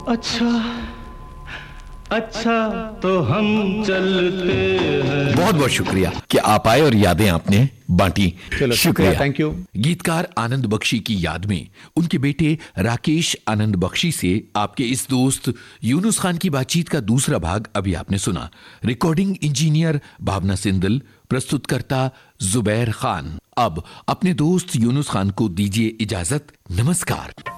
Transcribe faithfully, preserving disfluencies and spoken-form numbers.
अच्छा अच्छा तो हम चलते हैं। बहुत बहुत शुक्रिया कि आप आए और यादें आपने बांटी। चलो शुक्रिया, थैंक यू। गीतकार आनंद बख्शी की याद में उनके बेटे राकेश आनंद बख्शी से आपके इस दोस्त यूनुस खान की बातचीत का दूसरा भाग अभी आपने सुना। रिकॉर्डिंग इंजीनियर भावना सिंदल, प्रस्तुतकर्ता जुबैर खान। अब अपने दोस्त यूनुस खान को दीजिए इजाजत। नमस्कार।